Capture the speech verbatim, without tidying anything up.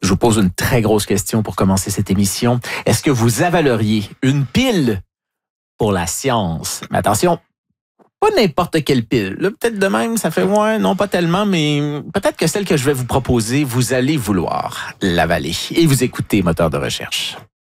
Je vous pose une très grosse question pour commencer cette émission. Est-ce que vous avaleriez une pile pour la science? Mais attention, pas n'importe quelle pile. Là, peut-être de même, ça fait ouais, non pas tellement, mais peut-être que celle que je vais vous proposer, vous allez vouloir l'avaler. Et vous écoutez Moteur de recherche.